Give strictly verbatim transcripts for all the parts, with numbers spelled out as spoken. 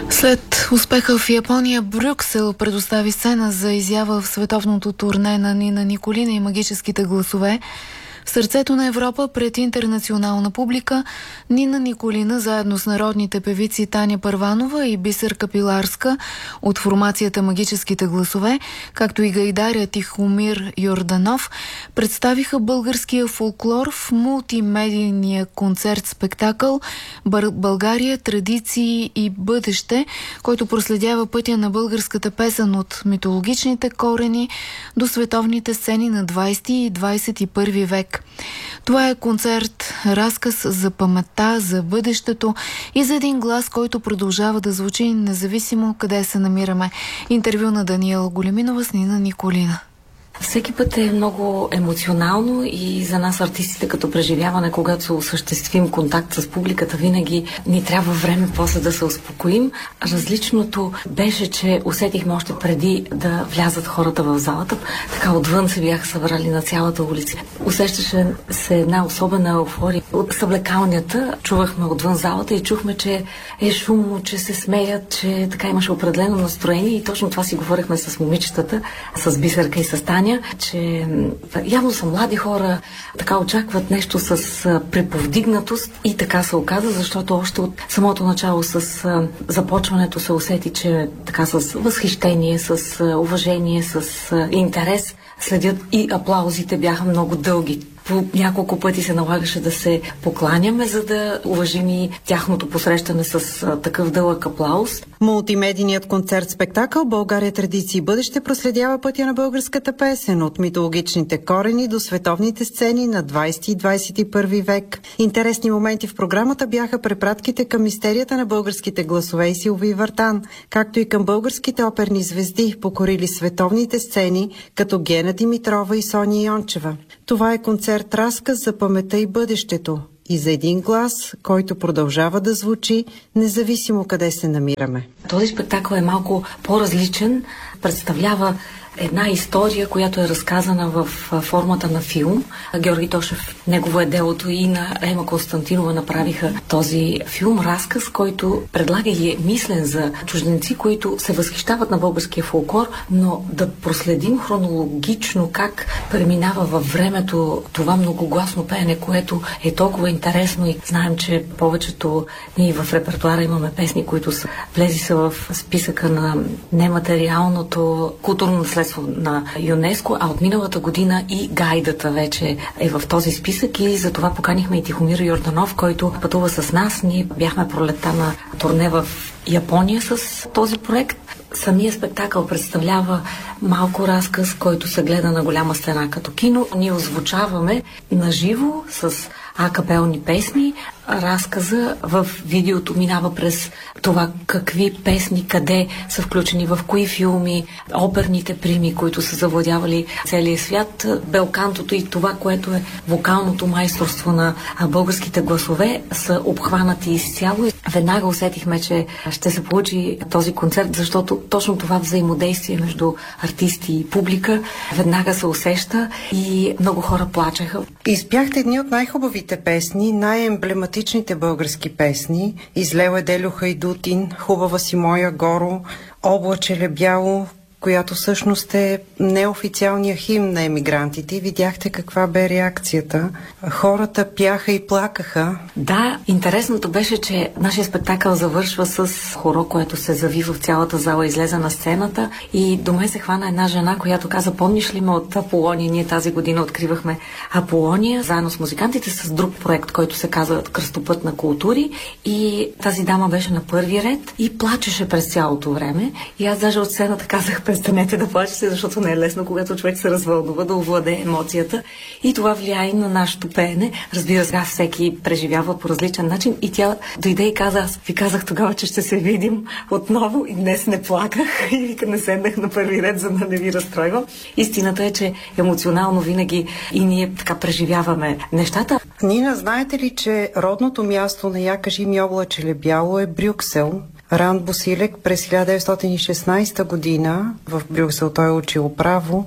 След успеха в Япония, Брюксел предостави сцена за изява в световното турне на Нина Николина и магическите гласове. В сърцето на Европа пред интернационална публика Нина Николина заедно с народните певици Таня Първанова и Бисер Капиларска от формацията Магическите гласове, както и гайдаря Тихомир Йорданов, представиха българския фолклор в мултимедийния концерт-спектакъл «България, традиции и бъдеще», който проследява пътя на българската песен от митологичните корени до световните сцени на двайсети и двайсет и първи век. Това е концерт, разказ за паметта, за бъдещето и за един глас, който продължава да звучи независимо къде се намираме. Интервю на Даниела Големинова с Нина Николина. Всеки път е много емоционално и за нас артистите като преживяване, когато осъществим контакт с публиката, винаги ни трябва време после да се успокоим. Различното беше, че усетихме още преди да влязат хората в залата. Така отвън се бяха събрали на цялата улица. Усещаше се една особена еуфория. От съблекалнята чувахме отвън залата и чухме, че е шумно, че се смеят, че така имаше определено настроение и точно това си говорихме с момичетата, с Бисерка и с Таня, че явно са млади хора, така очакват нещо с преповдигнатост и така се оказа, защото още от самото начало с започването се усети, че така с възхищение, с уважение, с интерес следят и аплаузите бяха много дълги. По няколко пъти се налагаше да се покланяме, за да уважим и тяхното посрещане с а, такъв дълъг аплауз. Мултимедийният концерт-спектакъл «България, традиции и бъдеще» проследява пътя на българската песен от митологичните корени до световните сцени на двайсети и двайсет и първи век. Интересни моменти в програмата бяха препратките към мистерията на българските гласове и Силви Вартан, както и към българските оперни звезди, покорили световните сцени, като Гена Димитрова и Соня Йончева. Това е концерт разказ за паметта и бъдещето и за един глас, който продължава да звучи, независимо къде се намираме. Този спектакъл е малко по-различен, представлява една история, която е разказана в формата на филм. Георги Тошев, негово е делото, и на Ема Константинова направиха този филм, разказ, който предлага и е мислен за чужденци, които се възхищават на българския фолклор, но да проследим хронологично как преминава във времето това многогласно пеене, което е толкова интересно и знаем, че повечето ние в репертуара имаме песни, които са влезли са в списъка на нематериалното културно наследство на ЮНЕСКО, а от миналата година и гайдата вече е в този списък и за това поканихме и Тихомир Йорданов, който пътува с нас. Ние бяхме пролетта на турне в Япония с този проект. Самия спектакъл представлява малко разказ, който се гледа на голяма стена като кино. Ние озвучаваме наживо с акапелни песни. Разказа в видеото минава през това какви песни, къде са включени, в кои филми, оперните прими, които са завладявали целия свят, белкантото и това, което е вокалното майсторство на българските гласове, са обхванати изцяло. Веднага усетихме, че ще се получи този концерт, защото точно това взаимодействие между артисти и публика веднага се усеща и много хора плачеха. Изпяхте едни от най-хубавите песни, най-емблематичните български песни. Излел е Делю Хайдутин, Хубава си моя горо, Облаче ле бяло, която всъщност е неофициалния химн на емигрантите. Видяхте каква бе реакцията. Хората пяха и плакаха. Да, интересното беше, че нашия спектакъл завършва с хоро, което се завива в цялата зала, излезе на сцената и до мен се хвана една жена, която каза: помниш ли ме от Аполония? Ние тази година откривахме Аполония заедно с музикантите с друг проект, който се казва Кръстопът на култури, и тази дама беше на първи ред и плачеше през цялото време. И аз даже от сцената казах: престанете да плачете, защото не е лесно, когато човек се развълнува, да овладее емоцията. И това влияе и на нашето пеене. Разбира се, всеки преживява по различен начин. И тя дойде и каза: аз ви казах тогава, че ще се видим отново, и днес не плаках. И вика, не седнах на първи ред, за да не ви разстройвам. Истината е, че емоционално винаги и ние така преживяваме нещата. Нина, знаете ли, че родното място на Я кажи ми облаче ле бяло е Брюксел? Ран Босилек през хиляда деветстотин и шестнадесета година в Брюксел той е учил право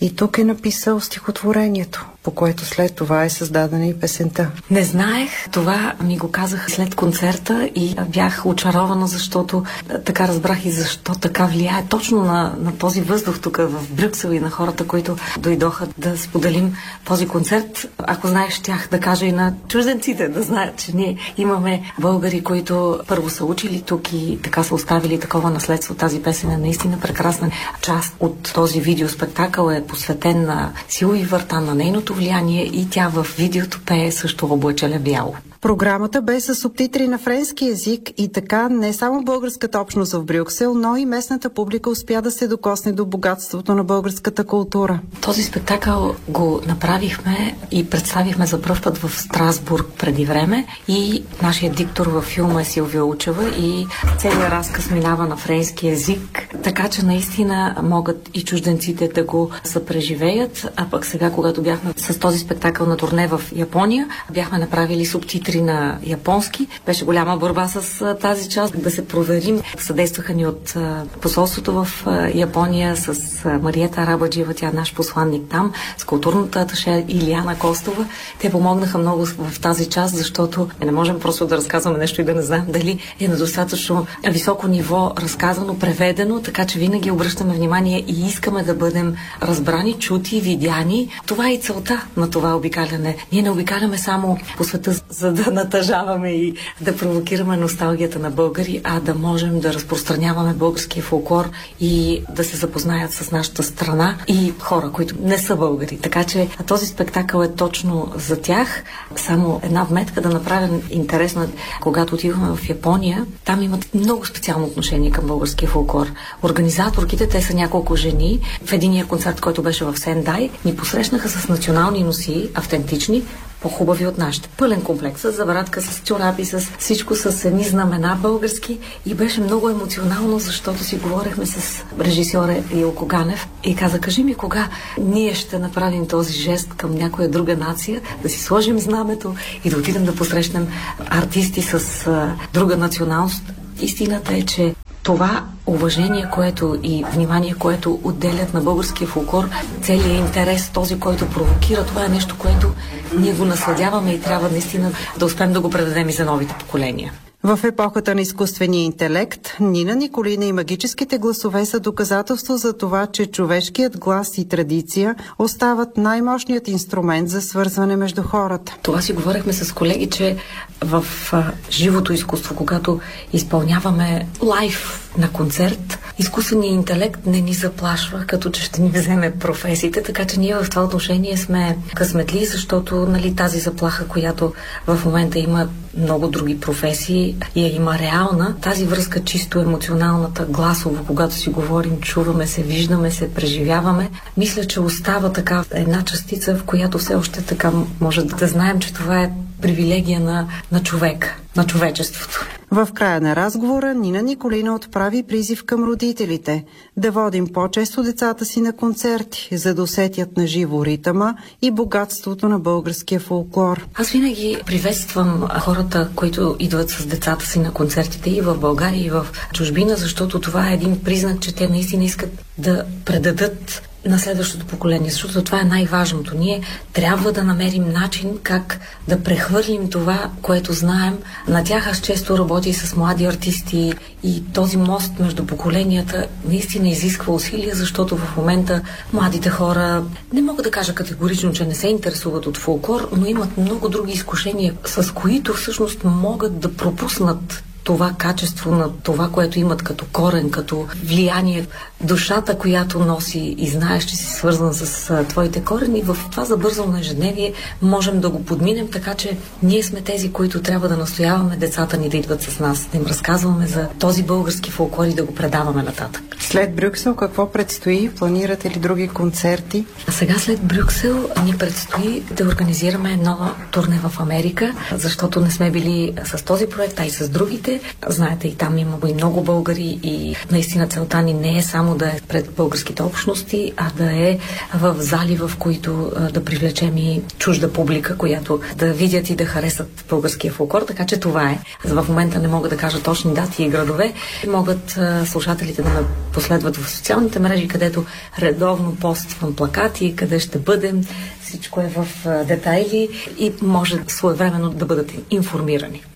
И тук е написал стихотворението, по което след това е създадена и песента. Не знаех, това ми го казах след концерта и бях очарована, защото така разбрах и защо така влияе точно на, на този въздух тук в Брюксел и на хората, които дойдоха да споделим този концерт. Ако знаеш, щях да кажа и на чужденците, да знаят, че ние имаме българи, които първо са учили тук и така са оставили такова наследство. Тази песен е наистина прекрасна. Част от този видеоспектакъл е посветен на Силви Въртан, на нейното влияние и тя в видеото пее също облачеля бяло. Програмата бе с субтитри на френски език и така не само българската общност в Брюксел, но и местната публика успя да се докосне до богатството на българската култура. Този спектакъл го направихме и представихме за пръв път в Страсбург преди време и нашия диктор във филма е Силвия Учева и целият разказ минава на френски език, така че наистина могат и чужденците да го съпреживеят, а пък сега, когато бяхме с този спектакъл на турне в Япония, бяхме направили субтитри на японски. Беше голяма борба с а, тази част да се проверим. Съдействаха ни от а, посолството в а, Япония с а, Мариета Арабаджиева, тя е наш посланник там, с културната аташе Илияна Костова. Те помогнаха много в тази част, защото не можем просто да разказваме нещо и да не знаем дали е на достатъчно високо ниво разказано, преведено, така че винаги обръщаме внимание и искаме да бъдем разбрани, чути, видяни. Това е и целта на това обикаляне. Ние не обикаляме само по света, за да натъжаваме и да провокираме носталгията на българи, а да можем да разпространяваме българския фолклор и да се запознаят с нашата страна и хора, които не са българи. Така че този спектакъл е точно за тях. Само една вметка да направя интересна. Когато отиваме в Япония, там имат много специално отношение към българския фолклор. Организаторките, те са няколко жени. В единия концерт, който беше в Сендай, ни посрещнаха с национални носии, автентични, по-хубави от нашите. Пълен комплекс, с забрадка, с чорапи, с всичко, с едни знамена български и беше много емоционално, защото си говорихме с режисьора Илко Ганев и каза, кажи ми кога ние ще направим този жест към някоя друга нация, да си сложим знамето и да отидем да посрещнем артисти с а, друга националност. Истината е, че това уважение, което и внимание, което отделят на българския фолклор, целият интерес, този, който провокира, това е нещо, което ние го наследяваме и трябва наистина да успеем да го предадем и за новите поколения. В епохата на изкуствения интелект, Нина Николина и магическите гласове са доказателство за това, че човешкият глас и традиция остават най-мощният инструмент за свързване между хората. Това си говорихме с колеги, че в а, живото изкуство, когато изпълняваме лайв на концерт, изкуственият интелект не ни заплашва, като че ще ни вземе професиите, така че ние в това отношение сме късметли, защото нали, тази заплаха, която в момента има много други професии и я има реална, тази връзка чисто емоционалната, гласово, когато си говорим, чуваме се, виждаме се, преживяваме, мисля, че остава така една частица, в която все още така може да знаем, че това е привилегия на, на човека, на човечеството. В края на разговора Нина Николина отправи призив към родителите да водим по-често децата си на концерти, за да усетят на живо ритъма и богатството на българския фолклор. Аз винаги приветствам хората, които идват с децата си на концертите и в България, и в чужбина, защото това е един признак, че те наистина искат да предадат на следващото поколение, защото това е най-важното. Ние трябва да намерим начин как да прехвърлим това, което знаем. На тях аз често работя и с млади артисти и този мост между поколенията наистина изисква усилия, защото в момента младите хора, не мога да кажа категорично, че не се интересуват от фолклор, но имат много други изкушения, с които всъщност могат да пропуснат това качество на това, което имат като корен, като влияние, душата, която носи и знаеш, че си свързан с а, твоите корени. В това забързано ежедневие можем да го подминем, така че ние сме тези, които трябва да настояваме децата ни да идват с нас, да им разказваме за този български фолклор и да го предаваме нататък. След Брюксел какво предстои? Планирате ли други концерти? А сега след Брюксел ни предстои да организираме едно турне в Америка, защото не сме били с този проект, а и с другите. българите. Знаете, и там има и много българи и наистина целта ни не е само да е пред българските общности, а да е в зали, в които да привлечем и чужда публика, която да видят и да харесат българския фолклор, така че това е. В момента не мога да кажа точни дати и градове. Могат слушателите да ме последват в социалните мрежи, където редовно поствам плакати, къде ще бъдем. Всичко е в детайли и може своевременно да бъдат информирани.